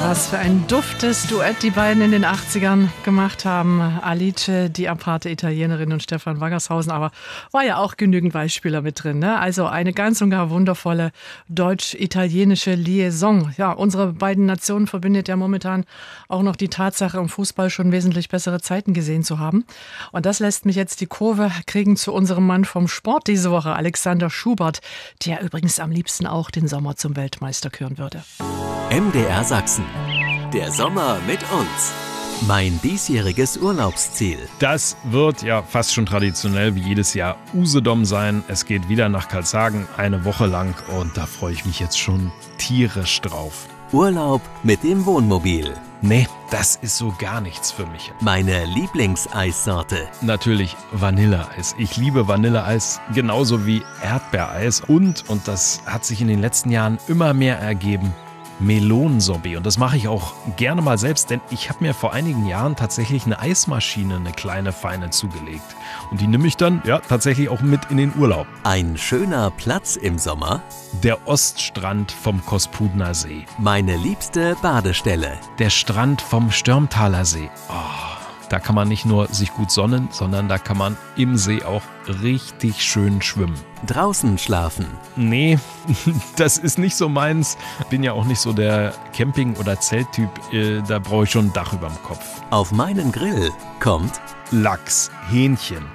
Was für ein duftes Duett die beiden in den 80ern gemacht haben. Alice, die aparte Italienerin, und Stefan Waggershausen. Aber war ja auch genügend Beispieler mit drin, ne? Also eine ganz und gar wundervolle deutsch-italienische Liaison. Ja, unsere beiden Nationen verbindet ja momentan auch noch die Tatsache, im Fußball schon wesentlich bessere Zeiten gesehen zu haben. Und das lässt mich jetzt die Kurve kriegen zu unserem Mann vom Sport diese Woche, Alexander Schubert, der übrigens am liebsten auch den Sommer zum Weltmeister küren würde. MDR Sachsen. Der Sommer mit uns. Mein diesjähriges Urlaubsziel. Das wird ja fast schon traditionell wie jedes Jahr Usedom sein. Es geht wieder nach Karlshagen eine Woche lang und da freue ich mich jetzt schon tierisch drauf. Urlaub mit dem Wohnmobil. Nee, das ist so gar nichts für mich. Meine Lieblingseissorte. Natürlich Vanilleeis. Ich liebe Vanilleeis genauso wie Erdbeereis und das hat sich in den letzten Jahren immer mehr ergeben, Melonensorbet. Und das mache ich auch gerne mal selbst, denn ich habe mir vor einigen Jahren tatsächlich eine Eismaschine, eine kleine, feine zugelegt. Und die nehme ich dann tatsächlich auch mit in den Urlaub. Ein schöner Platz im Sommer. Der Oststrand vom Kospudner See. Meine liebste Badestelle. Der Strand vom Störmtaler See. Da kann man nicht nur sich gut sonnen, sondern da kann man im See auch richtig schön schwimmen. Draußen schlafen. Nee, das ist nicht so meins. Bin ja auch nicht so der Camping- oder Zelttyp. Da brauche ich schon ein Dach überm Kopf. Auf meinen Grill kommt Lachs, Hähnchen,